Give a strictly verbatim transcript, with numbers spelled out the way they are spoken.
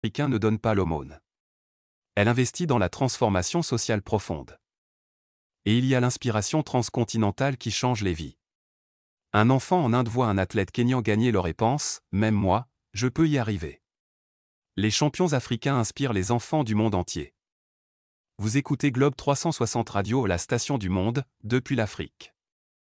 africain ne donne pas l'aumône. Elle investit dans la transformation sociale profonde. Et il y a l'inspiration transcontinentale qui change les vies. Un enfant en Inde voit un athlète kényan gagner l'or et pense « Même moi, je peux y arriver ». Les champions africains inspirent les enfants du monde entier. Vous écoutez Globe trois cent soixante Radio, la station du monde, depuis l'Afrique.